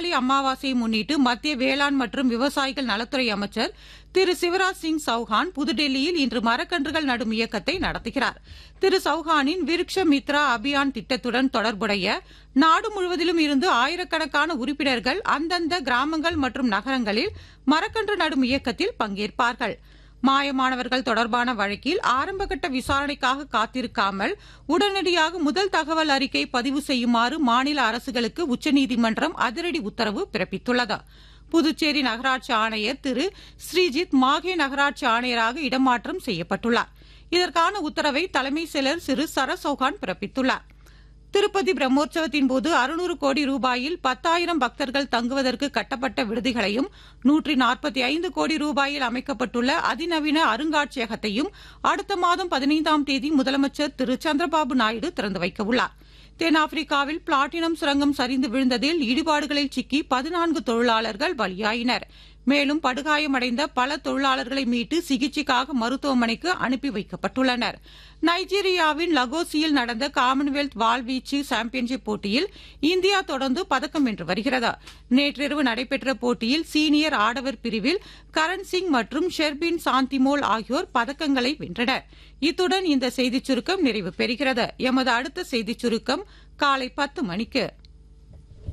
ஆடி அமாவாசையை முன்னிட்டு மத்திய வேளாண் மற்றும் விவசாயிகள் நலத்துறை அமைச்சர் திரு சிவராஜ் சிங் சௌஹான் புதுடெல்லியில் இன்று மரக்கன்றுகள் நடும் இயக்கத்தை நடத்துகிறார். திரு சௌஹானின் விருக்ஷ மித்ரா அபியான் திட்டத்துடன் தொடர்புடைய நாடு முழுவதிலும் இருந்து ஆயிரக்கணக்கான உறுப்பினர்கள் அந்தந்த கிராமங்கள் மற்றும் நகரங்களில் மரக்கன்று நடும் இயக்கத்தில் பங்கேற்பார்கள். மாயமானவர்கள் தொடர்பான வழக்கில் ஆரம்பகட்ட விசாரணைக்காக காத்திருக்காமல் உடனடியாக முதல் தகவல் அறிக்கை பதிவு செய்யுமாறு மாநில அரசுகளுக்கு உச்சநீதிமன்றம் அதிரடி உத்தரவு பிறப்பித்துள்ளது. புதுச்சேரி நகராட்சி ஆணையர் திரு ஸ்ரீஜித் மாஹே நகராட்சி ஆணையராக இடமாற்றம் செய்யப்பட்டுள்ளார். இதற்கான உத்தரவை தலைமை செயலர் திரு சரத் சௌஹான் பிறப்பித்துள்ளார். திருப்பதி பிரம்மோற்சவத்தின் போது 600 கோடி ரூபாயில் 10,000 பக்தர்கள் தங்குவதற்கு கட்டப்பட்ட விடுதிகளையும் 145 கோடி ரூபாயில் அமைக்கப்பட்டுள்ள அதிநவீன அருங்காட்சியகத்தையும் அடுத்த மாதம் 15ஆம் தேதி முதலமைச்சர் திரு சந்திரபாபு நாயுடு திறந்து வைக்கவுள்ளார். தென்னாப்பிரிக்காவில் பிளாட்டினம் சுரங்கம் சரிந்து விழுந்ததில் இடிபாடுகளில் சிக்கி 14 தொழிலாளர்கள் பலியாயினர். மேலும் படுகாயமடைந்த பல தொழிலாளர்களை மீட்டு சிகிச்சைக்காக மருத்துவமனைக்கு அனுப்பி வைக்கப்பட்டுள்ளனர். நைஜீரியாவின் லகோசியில் நடந்த காமன்வெல்த் வாள்வீச்சு சாம்பியன்ஷிப் போட்டியில் இந்தியா தொடர்ந்து பதக்கம் வென்று வருகிறது. நேற்றிரவு நடைபெற்ற போட்டியில் சீனியர் ஆடவர் பிரிவில் கரண் சிங் மற்றும் ஷெர்பின் சாந்திமோல் ஆகியோர் பதக்கங்களை வென்றனர். இத்துடன் இந்த செய்திச் சுருக்கம் நிறைவு பெறுகிறது. எமது அடுத்த செய்திச் சுருக்கம் காலை 10 மணிக்கு.